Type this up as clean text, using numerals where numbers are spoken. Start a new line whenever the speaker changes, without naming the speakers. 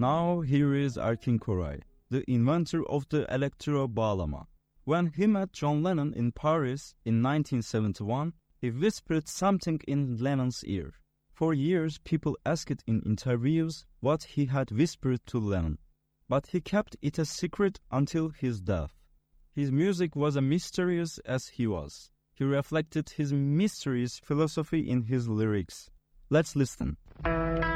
Now here is Erkin Koray, the inventor of the electro bağlama. When he met John Lennon in Paris in 1971, he whispered something in Lennon's ear. For years, people asked in interviews what he had whispered to Lennon, but he kept it a secret until his death. His music was as mysterious as he was. He reflected his mysterious philosophy in his lyrics. Let's listen.